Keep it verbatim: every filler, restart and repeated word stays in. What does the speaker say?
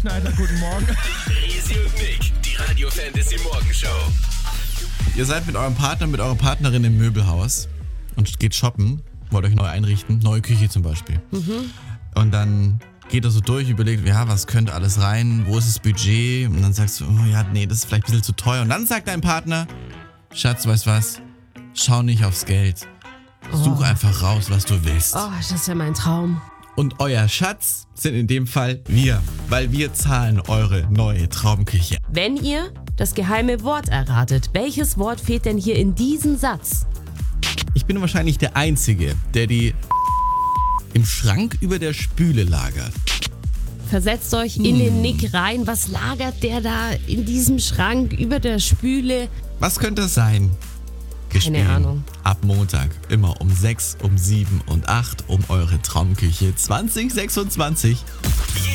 Schneider, guten Morgen. Resi und Nick, die Radio Fantasy Morgenshow. Ihr seid mit eurem Partner, mit eurer Partnerin im Möbelhaus und geht shoppen, wollt euch neu einrichten, neue Küche zum Beispiel. Mhm. Und dann geht er so durch, überlegt, ja, was könnte alles rein, wo ist das Budget? Und dann sagst du, oh ja, nee, das ist vielleicht ein bisschen zu teuer. Und dann sagt dein Partner, Schatz, weißt was, schau nicht aufs Geld. Such Oh. einfach raus, was du willst. Oh, das ist ja mein Traum. Und euer Schatz sind in dem Fall wir, weil wir zahlen eure neue Traumküche. Wenn ihr das geheime Wort erratet, welches Wort fehlt denn hier in diesem Satz? Ich bin wahrscheinlich der Einzige, der die im Schrank über der Spüle lagert. Versetzt euch in den Nick rein. Was lagert der da in diesem Schrank über der Spüle? Was könnte das sein? Gespielt Ahnung. ab Montag immer um sechs, um sieben und acht um eure Traumküche zwanzig sechsundzwanzig.